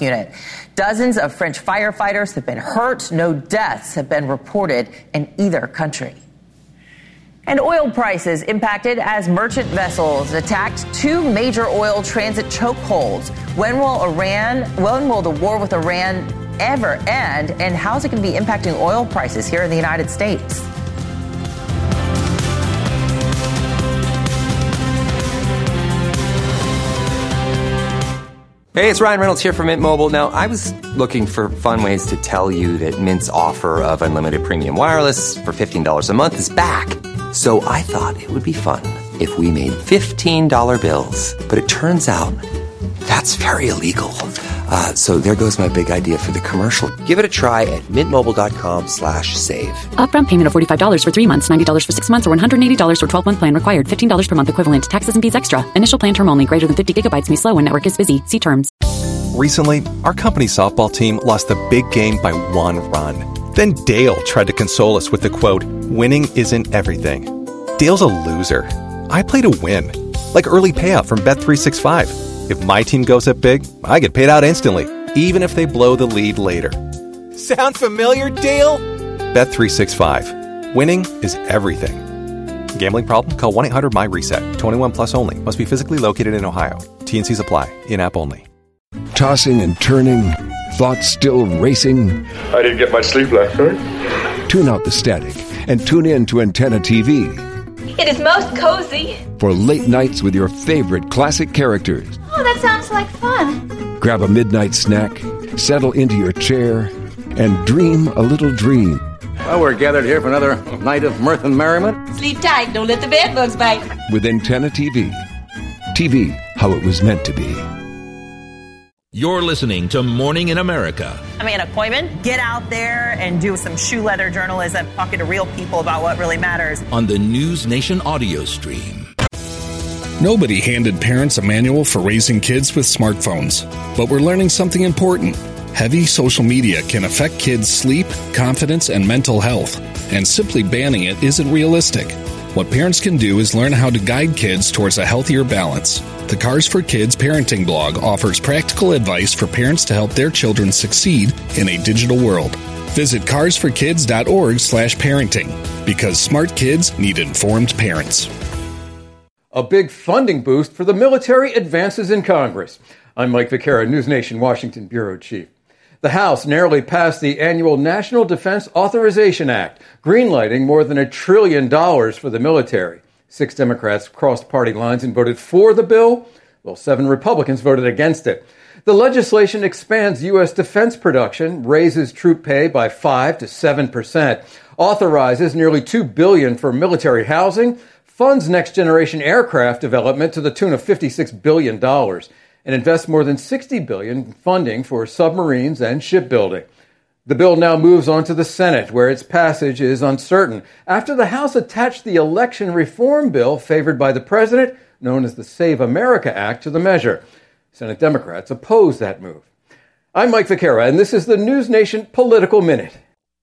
unit. Dozens of French firefighters have been hurt. No deaths have been reported in either country. And oil prices impacted as merchant vessels attacked two major oil transit chokeholds. When will the war with Iran ever end? And how is it going to be impacting oil prices here in the United States? Hey, it's Ryan Reynolds here from Mint Mobile. Now, I was looking for fun ways to tell you that Mint's offer of unlimited premium wireless for $15 a month is back. So I thought it would be fun if we made $15 bills. But it turns out that's very illegal. So there goes my big idea for the commercial. Give it a try at mintmobile.com/save. Upfront payment of $45 for 3 months, $90 for 6 months, or $180 for 12-month plan required. $15 per month equivalent. Taxes and fees extra. Initial plan term only. Greater than 50 gigabytes may slow when network is busy. See terms. Recently, our company softball team lost the big game by 1 run. Then Dale tried to console us with the quote, "Winning isn't everything." Dale's a loser. I play to win. Like early payout from Bet365. If my team goes up big, I get paid out instantly, even if they blow the lead later. Sound familiar, Dale? Bet365. Winning is everything. Gambling problem? Call 1-800-MY-RESET. 21 plus only. Must be physically located in Ohio. T&Cs apply. In-app only. Tossing and turning, thoughts still racing. I didn't get much sleep last night. Tune out the static and tune in to Antenna TV. It is most cozy. For late nights with your favorite classic characters. Oh, that sounds like fun. Grab a midnight snack, settle into your chair, and dream a little dream. Well, we're gathered here for another night of mirth and merriment. Sleep tight, don't let the bed bugs bite. With Antenna TV. TV, how it was meant to be. You're listening to Morning in America. I'm Anna Koyman. Get out there and do some shoe leather journalism, talking to real people about what really matters. On the News Nation audio stream. Nobody handed parents a manual for raising kids with smartphones. But we're learning something important. Heavy social media can affect kids' sleep, confidence, and mental health. And simply banning it isn't realistic. What parents can do is learn how to guide kids towards a healthier balance. The Cars for Kids parenting blog offers practical advice for parents to help their children succeed in a digital world. Visit carsforkids.org/parenting, because smart kids need informed parents. A big funding boost for the military advances in Congress. I'm Mike Vaquera, News Nation Washington Bureau Chief. The House narrowly passed the annual National Defense Authorization Act, greenlighting more than $1 trillion for the military. 6 Democrats crossed party lines and voted for the bill, while 7 Republicans voted against it. The legislation expands U.S. defense production, raises troop pay by 5 to 7%, authorizes nearly $2 billion for military housing, funds next-generation aircraft development to the tune of $56 billion, and invests more than $60 billion in funding for submarines and shipbuilding. The bill now moves on to the Senate, where its passage is uncertain, after the House attached the election reform bill favored by the president, known as the Save America Act, to the measure. Senate Democrats oppose that move. I'm Mike Vaquera, and this is the News Nation Political Minute.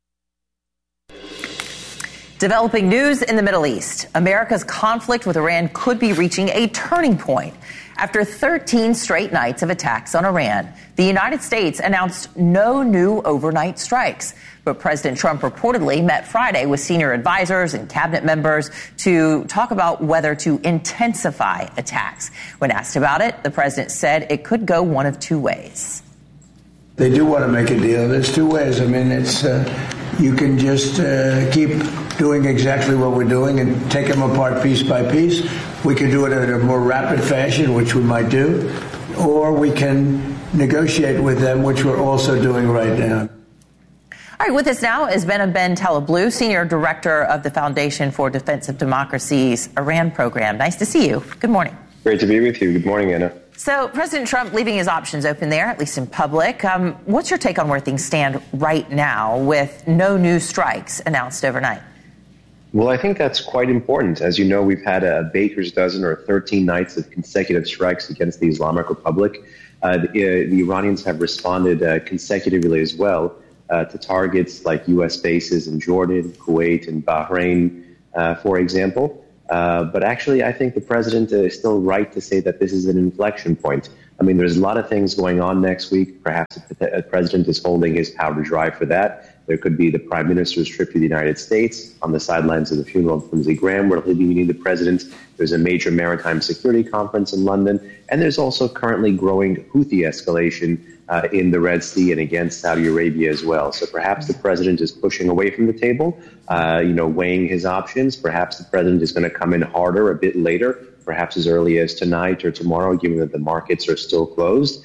Developing news in the Middle East. America's conflict with Iran could be reaching a turning point. After 13 straight nights of attacks on Iran, the United States announced no new overnight strikes. But President Trump reportedly met Friday with senior advisors and cabinet members to talk about whether to intensify attacks. When asked about it, the president said it could go one of 2 ways. They do want to make a deal. There's 2 ways. I mean, it's you can just keep doing exactly what we're doing and take them apart piece by piece. We can do it in a more rapid fashion, which we might do, or we can negotiate with them, which we're also doing right now. All right, with us now is Behnam Ben Taleblu, Senior Director of the Foundation for Defense of Democracy's Iran program. Nice to see you. Good morning. Great to be with you. Good morning, Anna. So President Trump leaving his options open there, at least in public. What's your take on where things stand right now with no new strikes announced overnight? Well, I think that's quite important. As you know, we've had a baker's dozen or 13 nights of consecutive strikes against the Islamic Republic. The Iranians have responded consecutively as well to targets like U.S. bases in Jordan, Kuwait, and Bahrain, for example. But actually, I think the president is still right to say that this is an inflection point. I mean, there's a lot of things going on next week. Perhaps the president is holding his powder dry for that. There could be the prime minister's trip to the United States on the sidelines of the funeral of Lindsey Graham, where he'll be meeting the president. There's a major maritime security conference in London. And there's also currently growing Houthi escalation in the Red Sea and against Saudi Arabia as well. So perhaps the president is pushing away from the table, weighing his options. Perhaps the president is going to come in harder a bit later, perhaps as early as tonight or tomorrow, given that the markets are still closed,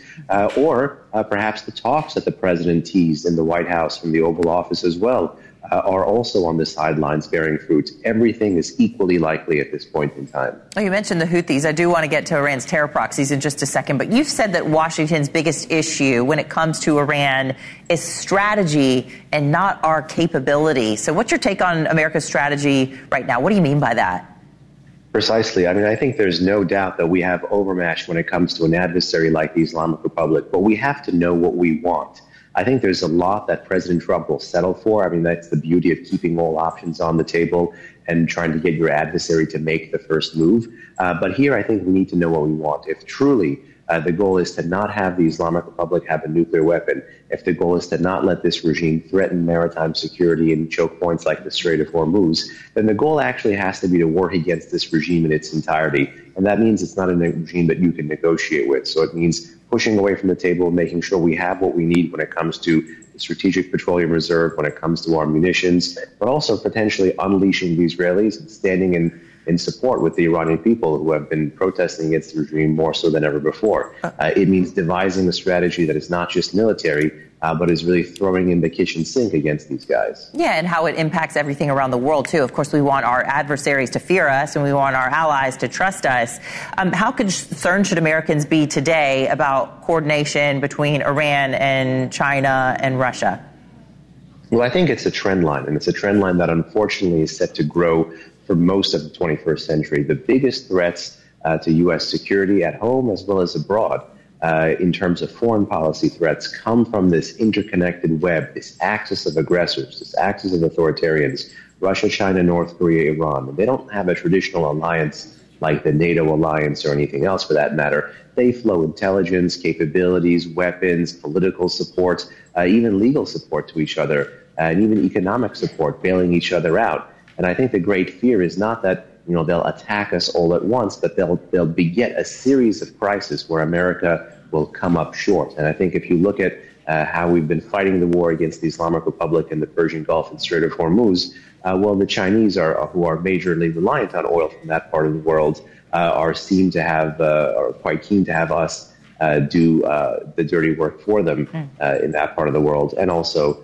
or perhaps the talks that the president teased in the White House from the Oval Office as well are also on the sidelines bearing fruit. Everything is equally likely at this point in time. Well, you mentioned the Houthis. I do want to get to Iran's terror proxies in just a second, but you've said that Washington's biggest issue when it comes to Iran is strategy and not our capability. So what's your take on America's strategy right now? What do you mean by that? Precisely. I mean, I think there's no doubt that we have overmatched when it comes to an adversary like the Islamic Republic, but we have to know what we want. I think there's a lot that President Trump will settle for. I mean, that's the beauty of keeping all options on the table and trying to get your adversary to make the first move. But here, I think we need to know what we want. If truly the goal is to not have the Islamic Republic have a nuclear weapon, if the goal is to not let this regime threaten maritime security and choke points like the Strait of Hormuz, then the goal actually has to be to work against this regime in its entirety. And that means it's not a regime that you can negotiate with. So it means pushing away from the table, making sure we have what we need when it comes to the Strategic Petroleum Reserve, when it comes to our munitions, but also potentially unleashing the Israelis and standing in support with the Iranian people who have been protesting against the regime more so than ever before. It means devising a strategy that is not just military, but is really throwing in the kitchen sink against these guys. Yeah, and how it impacts everything around the world, too. Of course, we want our adversaries to fear us, and we want our allies to trust us. How concerned should Americans be today about coordination between Iran and China and Russia? Well, I think it's a trend line, and it's a trend line that unfortunately is set to grow for most of the 21st century. The biggest threats to U.S. security at home as well as abroad in terms of foreign policy threats come from this interconnected web, this axis of aggressors, this axis of authoritarians, Russia, China, North Korea, Iran. They don't have a traditional alliance like the NATO alliance or anything else for that matter. They flow intelligence, capabilities, weapons, political support, even legal support to each other, and even economic support, bailing each other out. And I think the great fear is not that they'll attack us all at once, but they'll beget a series of crises where America will come up short. And I think if you look at how we've been fighting the war against the Islamic Republic in the Persian Gulf and Strait of Hormuz, the Chinese who are majorly reliant on oil from that part of the world are seen to have are quite keen to have us do the dirty work for them in that part of the world, and also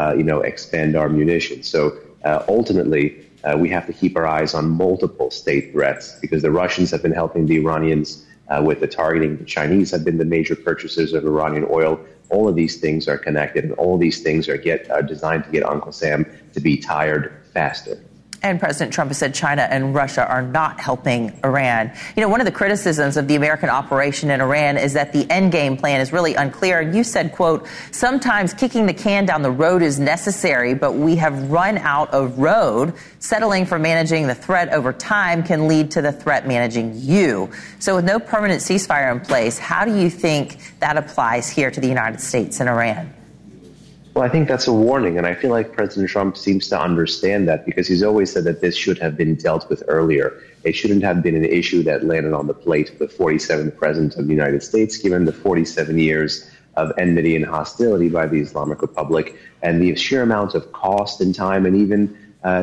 expand our munitions. So ultimately, we have to keep our eyes on multiple state threats because the Russians have been helping the Iranians with the targeting. The Chinese have been the major purchasers of Iranian oil. All of these things are connected, and all of these things are designed to get Uncle Sam to be tired faster. And President Trump has said China and Russia are not helping Iran. One of the criticisms of the American operation in Iran is that the endgame plan is really unclear. And you said, quote, sometimes kicking the can down the road is necessary, but we have run out of road. Settling for managing the threat over time can lead to the threat managing you. So with no permanent ceasefire in place, how do you think that applies here to the United States and Iran? Well, I think that's a warning, and I feel like President Trump seems to understand that because he's always said that this should have been dealt with earlier. It shouldn't have been an issue that landed on the plate of the 47th president of the United States, given the 47 years of enmity and hostility by the Islamic Republic and the sheer amount of cost and time and even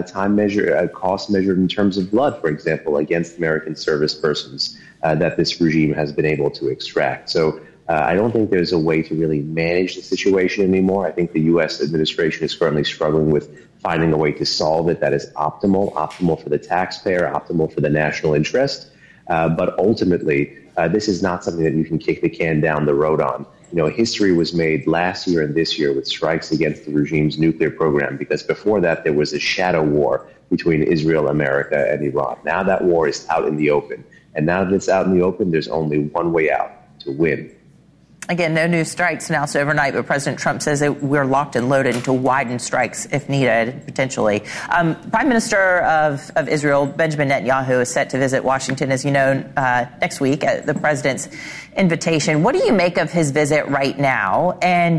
cost measured in terms of blood, for example, against American service persons that this regime has been able to extract. So I don't think there's a way to really manage the situation anymore. I think the U.S. administration is currently struggling with finding a way to solve it that is optimal for the taxpayer, optimal for the national interest. But ultimately, this is not something that you can kick the can down the road on. History was made last year and this year with strikes against the regime's nuclear program, because before that, there was a shadow war between Israel, America, and Iran. Now that war is out in the open. And now that it's out in the open, there's only one way out: to win. Again, no new strikes announced overnight, but President Trump says that we're locked and loaded to widen strikes if needed, potentially. Prime Minister of Israel, Benjamin Netanyahu, is set to visit Washington, as you know, next week at the president's invitation. What do you make of his visit right now? And